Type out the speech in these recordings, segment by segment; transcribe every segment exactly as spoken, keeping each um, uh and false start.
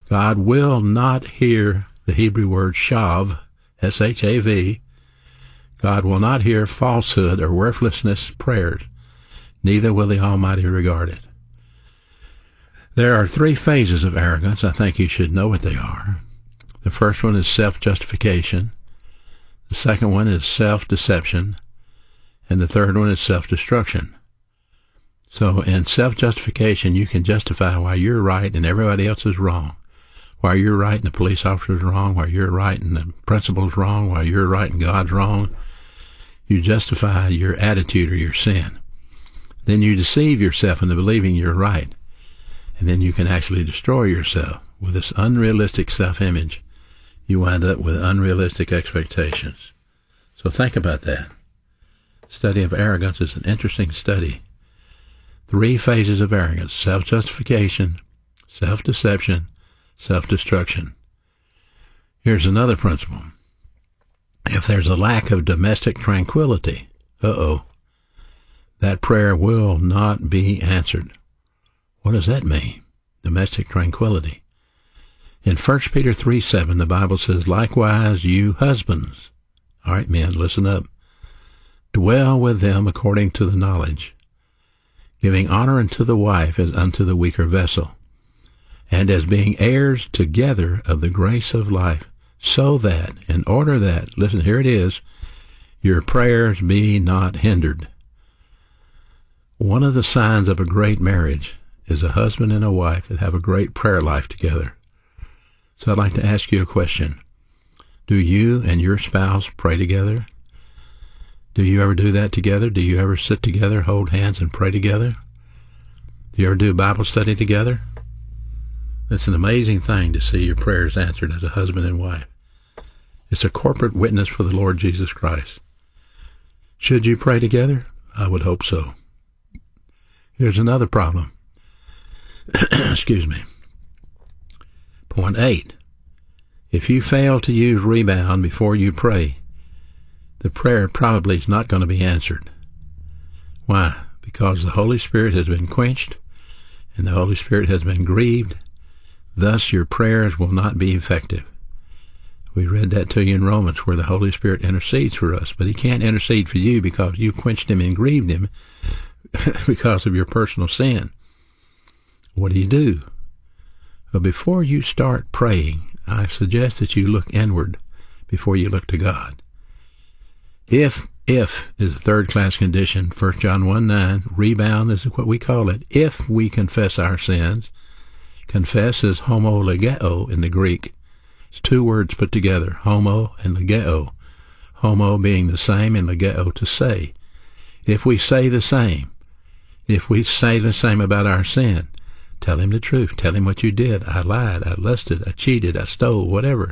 God will not hear the Hebrew word shav, S H A V. God will not hear falsehood or worthlessness prayers. Neither will the Almighty regard it. There are three phases of arrogance. I think you should know what they are. The first one is self-justification. The second one is self-deception. And the third one is self-destruction. So in self-justification, you can justify why you're right and everybody else is wrong. Why you're right and the police officer's wrong. Why you're right and the principal's wrong. Why you're right and God's wrong. You justify your attitude or your sin. Then you deceive yourself into believing you're right. And then you can actually destroy yourself with this unrealistic self-image. You wind up with unrealistic expectations. So think about that. Study of arrogance is an interesting study. Three phases of arrogance: self-justification, self-deception, self-destruction. Here's another principle. If there's a lack of domestic tranquility, uh-oh, that prayer will not be answered. What does that mean? Domestic tranquility. In First Peter three seven, the Bible says, likewise, you husbands, all right, men, listen up, dwell with them according to the knowledge, giving honor unto the wife as unto the weaker vessel, and as being heirs together of the grace of life, so that, in order that, listen, here it is, your prayers be not hindered. One of the signs of a great marriage is a husband and a wife that have a great prayer life together. So I'd like to ask you a question. Do you and your spouse pray together? Do you ever do that together? Do you ever sit together, hold hands, and pray together? Do you ever do Bible study together? It's an amazing thing to see your prayers answered as a husband and wife. It's a corporate witness for the Lord Jesus Christ. Should you pray together? I would hope so. Here's another problem. Excuse me. Point eight. If you fail to use rebound before you pray, the prayer probably is not going to be answered. Why? Because the Holy Spirit has been quenched and the Holy Spirit has been grieved. Thus your prayers will not be effective. We read that to you in Romans, where the Holy Spirit intercedes for us, but he can't intercede for you because you quenched him and grieved him because of your personal sin. What do you do? Well, before you start praying, I suggest that you look inward before you look to God. If, if is a third-class condition, First John one nine, rebound is what we call it. If we confess our sins, confess is homologeo in the Greek. It's two words put together, homo and legeo. Homo being the same and legeo to say. If we say the same, if we say the same about our sin, tell him the truth. Tell him what you did. I lied. I lusted. I cheated. I stole. Whatever.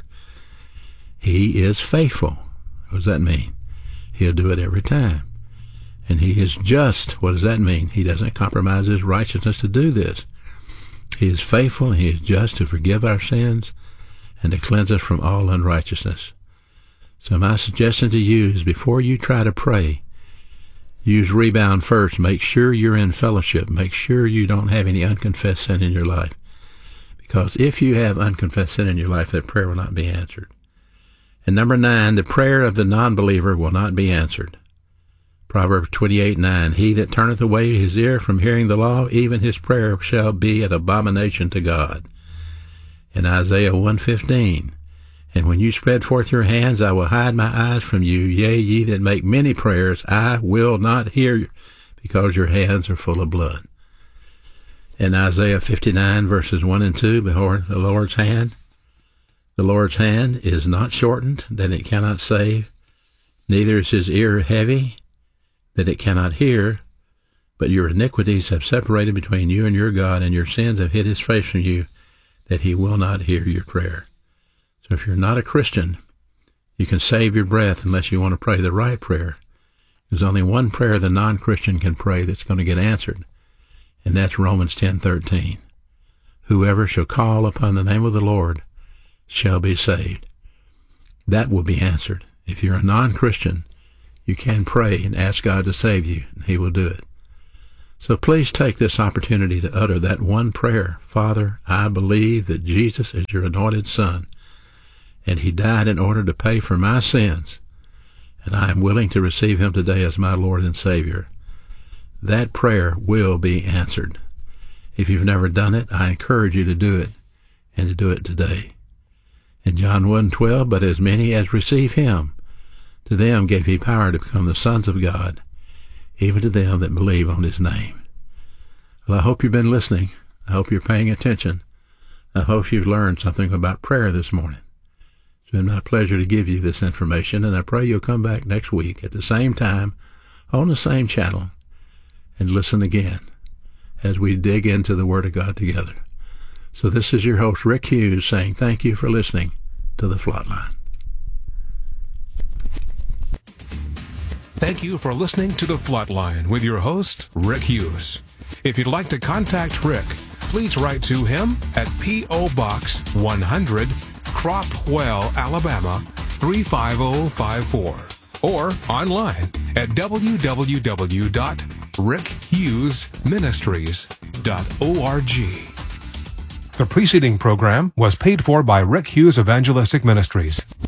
He is faithful. What does that mean? He'll do it every time. And he is just. What does that mean? He doesn't compromise his righteousness to do this. He is faithful and he is just to forgive our sins and to cleanse us from all unrighteousness. So my suggestion to you is before you try to pray, use rebound first. Make sure you're in fellowship. Make sure you don't have any unconfessed sin in your life. Because if you have unconfessed sin in your life, that prayer will not be answered. And number nine, the prayer of the non-believer will not be answered. Proverbs twenty-eight nine, he that turneth away his ear from hearing the law, even his prayer shall be an abomination to God. And Isaiah one fifteen, and when you spread forth your hands, I will hide my eyes from you. Yea, ye that make many prayers, I will not hear, because your hands are full of blood. In Isaiah fifty-nine, verses one and two, behold, the Lord's hand, the Lord's hand is not shortened, that it cannot save, neither is his ear heavy, that it cannot hear, but your iniquities have separated between you and your God, and your sins have hid his face from you, that he will not hear your prayer. So if you're not a Christian, you can save your breath unless you want to pray the right prayer. There's only one prayer the non-Christian can pray that's going to get answered, and that's Romans ten thirteen. Whoever shall call upon the name of the Lord shall be saved. That will be answered. If you're a non-Christian, you can pray and ask God to save you, and he will do it. So please take this opportunity to utter that one prayer. Father, I believe that Jesus is your anointed Son, and he died in order to pay for my sins, and I am willing to receive him today as my Lord and Savior. That prayer will be answered. If you've never done it, I encourage you to do it, and to do it today. In John one twelve, but as many as receive him, to them gave he power to become the sons of God, even to them that believe on his name. Well, I hope you've been listening. I hope you're paying attention. I hope you've learned something about prayer this morning. It's been my pleasure to give you this information, and I pray you'll come back next week at the same time on the same channel and listen again as we dig into the Word of God together. So this is your host, Rick Hughes, saying thank you for listening to The Flatline. Thank you for listening to The Flatline with your host, Rick Hughes. If you'd like to contact Rick, please write to him at P O. Box one hundred, Cropwell, Alabama three five zero five four, or online at w w w dot rick hughes ministries dot org. The preceding program was paid for by Rick Hughes Evangelistic Ministries.